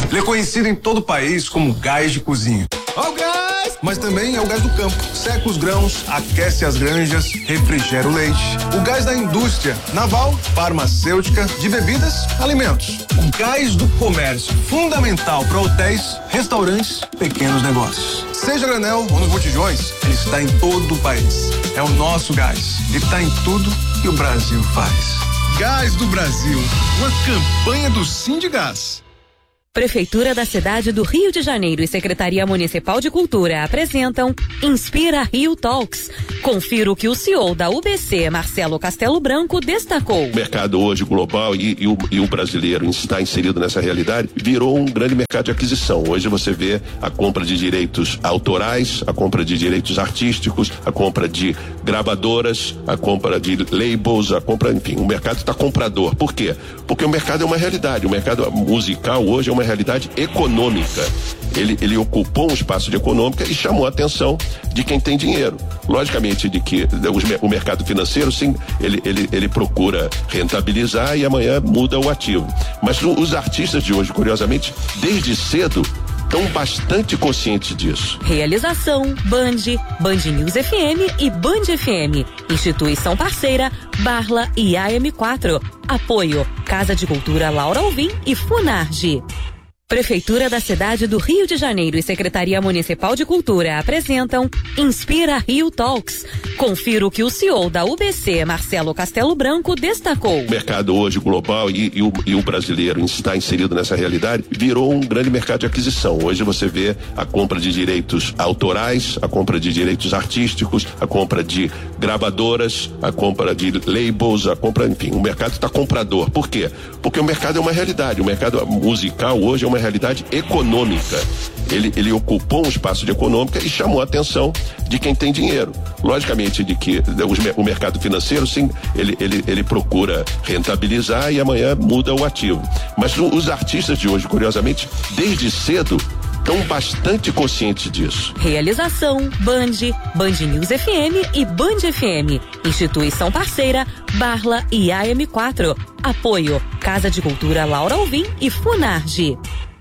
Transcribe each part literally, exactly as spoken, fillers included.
Ele é conhecido em todo o país como gás de cozinha. Ó o gás! Mas também é o gás do campo. Seca os grãos, aquece as granjas, refrigera o leite. O gás da indústria naval, farmacêutica, de bebidas, alimentos. O gás do comércio, fundamental para hotéis, restaurantes, pequenos negócios. Seja a granel ou nos botijões, ele está em todo o país. É o nosso gás. Ele está em tudo que o Brasil faz. Gás do Brasil, uma campanha do Sindigás. Prefeitura da cidade do Rio de Janeiro e Secretaria Municipal de Cultura apresentam Inspira Rio Talks. Confira o que o C E O da U B C, Marcelo Castelo Branco, destacou. O mercado hoje global e, e, o, e o brasileiro está inserido nessa realidade, virou um grande mercado de aquisição. Hoje você vê a compra de direitos autorais, a compra de direitos artísticos, a compra de gravadoras, a compra de labels, a compra, enfim, o mercado está comprador. Por quê? Porque o mercado é uma realidade, o mercado musical hoje é uma realidade econômica. Ele, ele ocupou um espaço de econômica e chamou a atenção de quem tem dinheiro. Logicamente de que os, o mercado financeiro, sim, ele, ele, ele procura rentabilizar e amanhã muda o ativo. Mas os artistas de hoje, curiosamente, desde cedo, estão bastante conscientes disso. Realização Band, Band News F M e Band F M. Instituição parceira Barla e A M quatro. Apoio Casa de Cultura Laura Alvim e Funarge. Prefeitura da cidade do Rio de Janeiro e Secretaria Municipal de Cultura apresentam Inspira Rio Talks. Confira o que o C E O da U B C, Marcelo Castelo Branco, destacou. O mercado hoje global e, e, o, e o brasileiro está inserido nessa realidade, virou um grande mercado de aquisição. Hoje você vê a compra de direitos autorais, a compra de direitos artísticos, a compra de gravadoras, a compra de labels, a compra, enfim, o mercado está comprador. Por quê? Porque o mercado é uma realidade, o mercado musical hoje é uma realidade econômica. Ele, ele ocupou um espaço de econômica e chamou a atenção de quem tem dinheiro. Logicamente de que os, o mercado financeiro, sim, ele, ele, ele procura rentabilizar e amanhã muda o ativo. Mas os artistas de hoje, curiosamente, desde cedo, estão bastante conscientes disso. Realização Band, Band News F M e Band F M. Instituição parceira Barla e A M quatro. Apoio Casa de Cultura Laura Alvim e Funarge.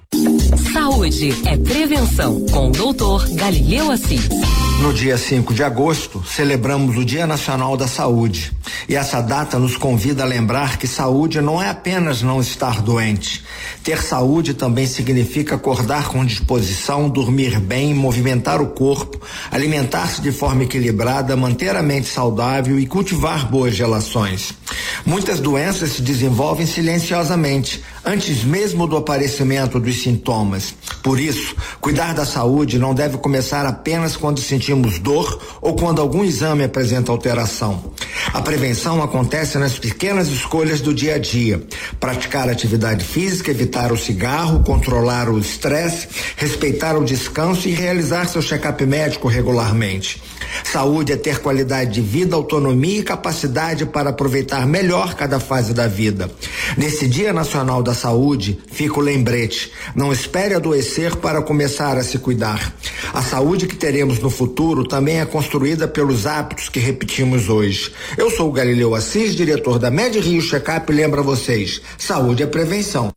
Saúde é prevenção, com o doutor Galileu Assis. No dia cinco de agosto, celebramos o Dia Nacional da Saúde. E essa data nos convida a lembrar que saúde não é apenas não estar doente. Ter saúde também significa acordar com disposição, dormir bem, movimentar o corpo, alimentar-se de forma equilibrada, manter a mente saudável e cultivar boas relações. Muitas doenças se desenvolvem silenciosamente, antes mesmo do aparecimento dos sintomas. Por isso, cuidar da saúde não deve começar apenas quando sentimos dor ou quando algum exame apresenta alteração. A prevenção acontece nas pequenas escolhas do dia a dia. Praticar atividade física, evitar o cigarro, controlar o estresse, respeitar o descanso e realizar seu check-up médico regularmente. Saúde é ter qualidade de vida, autonomia e capacidade para aproveitar melhor cada fase da vida. Nesse Dia Nacional da Saúde, fica o lembrete: não espere adoecer para começar a se cuidar. A saúde que teremos no futuro também é construída pelos hábitos que repetimos hoje. Eu sou o Galileu Assis, diretor da Med Rio Checkup, e lembro a vocês: saúde é prevenção.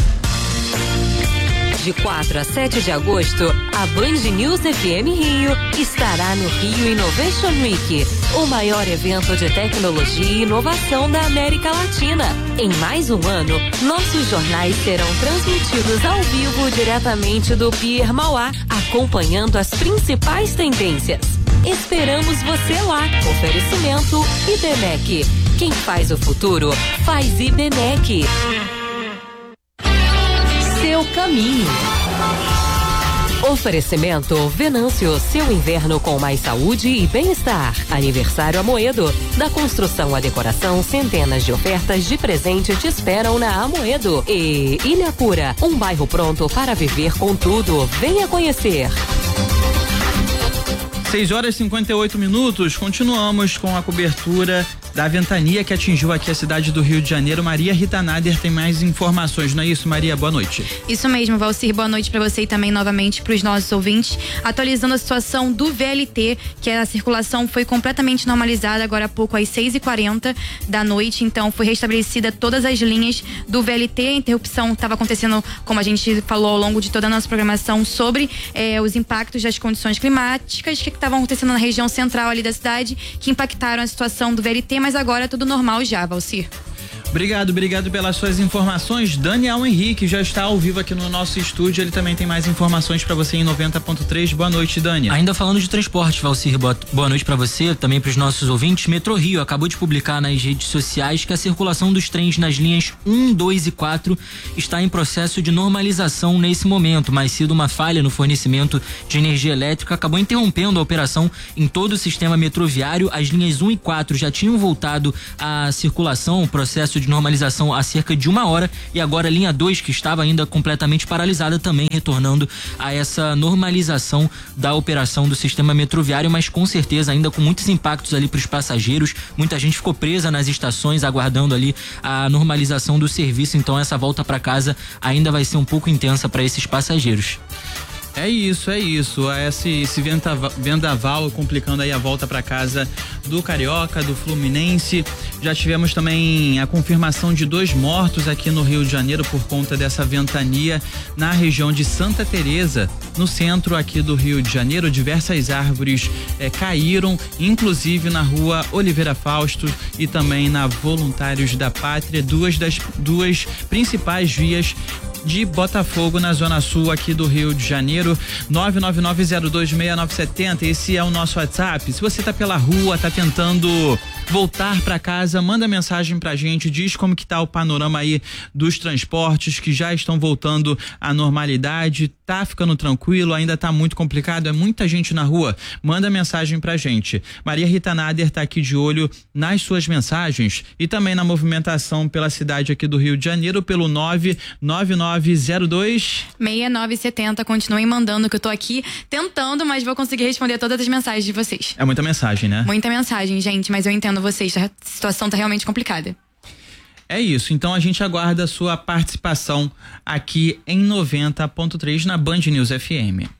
De quatro a sete de agosto, a Band News F M Rio estará no Rio Innovation Week, o maior evento de tecnologia e inovação da América Latina. Em mais um ano, nossos jornais serão transmitidos ao vivo diretamente do Pier Mauá, acompanhando as principais tendências. Esperamos você lá. Oferecimento I B M E C. Quem faz o futuro, faz I B M E C. Seu caminho. Oferecimento Venâncio, seu inverno com mais saúde e bem-estar. Aniversário Amoedo. Da construção à decoração, centenas de ofertas de presente te esperam na Amoedo. E Ilha Pura, um bairro pronto para viver com tudo. Venha conhecer. seis horas e cinquenta e oito minutos, continuamos com a cobertura da ventania que atingiu aqui a cidade do Rio de Janeiro. Maria Rita Nader tem mais informações, não é isso, Maria? Boa noite. Isso mesmo, Valcir, boa noite para você e também novamente para os nossos ouvintes. Atualizando a situação do V L T, que a circulação foi completamente normalizada agora há pouco, às seis e quarenta da noite, então foi restabelecida todas as linhas do V L T. A interrupção estava acontecendo, como a gente falou ao longo de toda a nossa programação, sobre eh, os impactos das condições climáticas que estavam acontecendo na região central ali da cidade, que impactaram a situação do V L T, mas agora é tudo normal já, Valcir. Obrigado, obrigado pelas suas informações. Daniel Henrique já está ao vivo aqui no nosso estúdio, ele também tem mais informações para você em noventa ponto três. Boa noite, Dani. Ainda falando de transporte, Valcir, boa, boa noite para você, também para os nossos ouvintes. Metrô Rio acabou de publicar nas redes sociais que a circulação dos trens nas linhas um, dois e quatro está em processo de normalização nesse momento. Mais cedo, uma falha no fornecimento de energia elétrica acabou interrompendo a operação em todo o sistema metroviário. As linhas um e quatro já tinham voltado à circulação, o processo de normalização há cerca de uma hora, e agora a linha dois, que estava ainda completamente paralisada, também retornando a essa normalização da operação do sistema metroviário, mas com certeza ainda com muitos impactos ali para os passageiros. Muita gente ficou presa nas estações aguardando ali a normalização do serviço, então essa volta para casa ainda vai ser um pouco intensa para esses passageiros. É isso, é isso. Esse, esse vendaval, vendaval complicando aí a volta para casa do Carioca, do Fluminense. Já tivemos também a confirmação de dois mortos aqui no Rio de Janeiro por conta dessa ventania na região de Santa Teresa, no centro aqui do Rio de Janeiro. Diversas árvores eh, caíram, inclusive na rua Oliveira Fausto e também na Voluntários da Pátria, duas das duas principais vias de Botafogo, na zona sul aqui do Rio de Janeiro. Nove nove nove zero dois seis nove sete zero, esse é o nosso WhatsApp. Se você tá pela rua, tá tentando voltar para casa, manda mensagem pra gente, diz como que tá o panorama aí dos transportes que já estão voltando à normalidade. Tá ficando tranquilo, ainda tá muito complicado, é muita gente na rua? Manda mensagem pra gente. Maria Rita Nader tá aqui de olho nas suas mensagens e também na movimentação pela cidade aqui do Rio de Janeiro pelo nove nove nove zero dois seis nove sete zero. Continuem mandando, que eu tô aqui tentando, mas vou conseguir responder todas as mensagens de vocês. É muita mensagem, né? Muita mensagem, gente, mas eu entendo vocês, a situação tá realmente complicada. É isso, então a gente aguarda a sua participação aqui em noventa ponto três na Band News F M.